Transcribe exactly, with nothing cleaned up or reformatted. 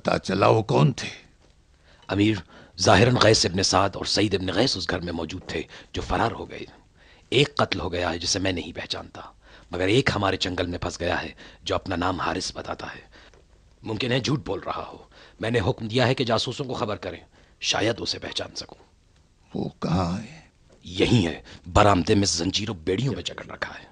पता चला वो कौन थे? अमीर, ज़ाहिरन गैस इब्न साद और सईद इब्न गैस उस घर में मौजूद थे जो फरार हो गए। एक कत्ल हो गया है जिसे मैं नहीं पहचानता, मगर एक हमारे जंगल में फंस गया है जो अपना नाम हारिस बताता है। मुमकिन है झूठ बोल रहा हो। मैंने हुक्म दिया है कि जासूसों को खबर करें, शायद उसे पहचान सकूं। वो कहाँ है? यही है, बरामदे में जंजीरों बेड़ियों में जकड़ रखा है।